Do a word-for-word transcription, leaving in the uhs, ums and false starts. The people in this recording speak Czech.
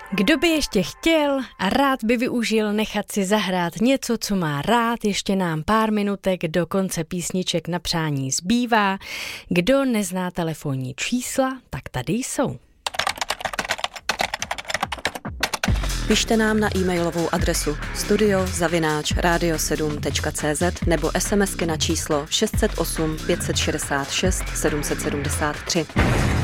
Kdo by ještě chtěl a rád by využil nechat si zahrát něco, co má rád, ještě nám pár minutek do konce písniček na přání zbývá. Kdo nezná telefonní čísla, tak tady jsou. Pište nám na e-mailovou adresu studio zavináč radio sedm tečka cé zet nebo SMSky na číslo šest set osm pět set šedesát šest sedm set sedmdesát tři.